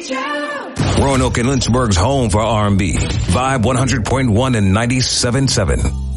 Roanoke and Lynchburg's home for R&B. Vibe 100.1 and 97.7.